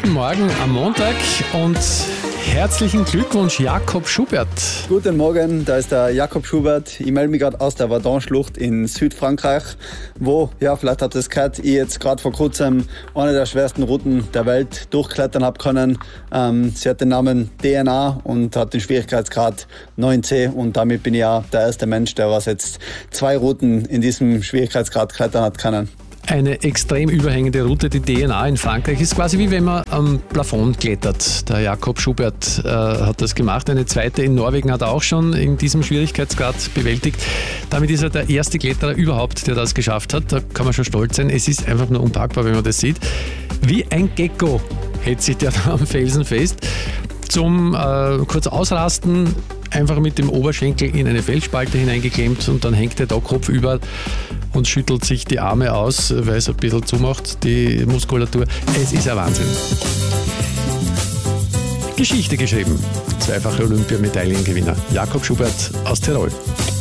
Guten Morgen am Montag und herzlichen Glückwunsch, Jakob Schubert. Guten Morgen, da ist der Jakob Schubert. Ich melde mich gerade aus der Verdun-Schlucht in Südfrankreich, wo, ja, vielleicht habt ihr es gehört, ich jetzt gerade vor kurzem eine der schwersten Routen der Welt durchklettern habe können. Sie hat den Namen DNA und hat den Schwierigkeitsgrad 9C und damit bin ich auch der erste Mensch, der was jetzt 2 Routen in diesem Schwierigkeitsgrad klettern hat können. Eine extrem überhängende Route, die DNA in Frankreich, ist quasi wie wenn man am Plafond klettert. Der Jakob Schubert hat das gemacht. Eine zweite in Norwegen hat er auch schon in diesem Schwierigkeitsgrad bewältigt. Damit ist er der erste Kletterer überhaupt, der das geschafft hat. Da kann man schon stolz sein. Es ist einfach nur unpackbar, wenn man das sieht. Wie ein Gecko hält sich der da am Felsen fest. Zum kurz ausrasten, einfach mit dem Oberschenkel in eine Felsspalte hineingeklemmt und dann hängt er da kopfüber und schüttelt sich die Arme aus, weil es ein bisschen zumacht, die Muskulatur. Es ist ein Wahnsinn. Geschichte geschrieben. Zweifache Olympiamedaillengewinner Jakob Schubert aus Tirol.